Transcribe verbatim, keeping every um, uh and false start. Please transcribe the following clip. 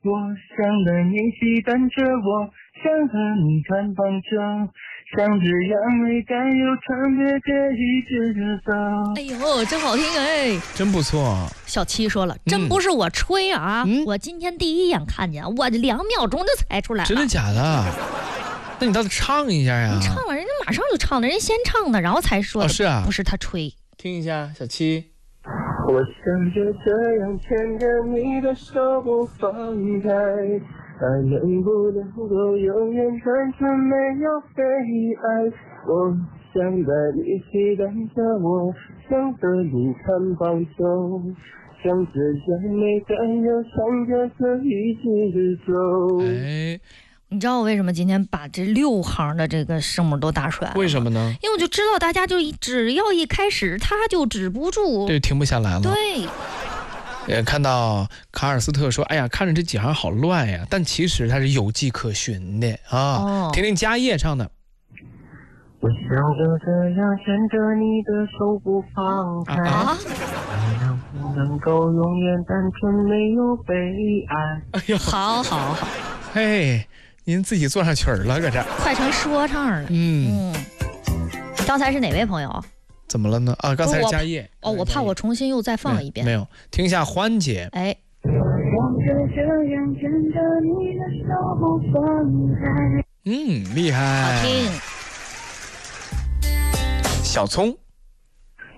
我想带你骑单车，我想和你看棒球，像这样没敢有特别可以接着走。 哎呦，真好听哎， 真不错。 小七说了，真不是我吹啊，嗯、我今天第一眼看见，我两秒钟就猜出来了。 真的假的？那你倒是唱一下呀！ 你唱了，人家马上就唱了，人家先唱的，然后才说的。 哦，是啊， 不是他吹。 听一下，小七。 我想就这样牵着你的手不放开，爱能不能够永远单纯没有悲哀？我想带你骑单车，我想和你看棒球，像这样没敢有唱歌可以接着走。 哎。 你知道我为什么今天把这六行的这个声母都打出来了？ 为什么呢？ 因为我就知道大家就只要一开始他就止不住， 对，停不下来了。 对。 也看到卡尔斯特说：“哎呀，看着这几行好乱呀！”但其实它是有迹可循的啊。哦、听听嘉业唱的。 我想就这样牵着你的手不放开，啊、能不能够永远单纯没有悲哀？ 哎呦， 好好好。 嘿，您自己做上曲儿了，搁这快成说唱了。嗯嗯，刚才是哪位朋友？ 怎么了呢？啊，刚才是嘉业。 哦，我怕我重新又再放一遍。 没有，听一下欢姐。 哎。 嗯，厉害。 好听。 小葱。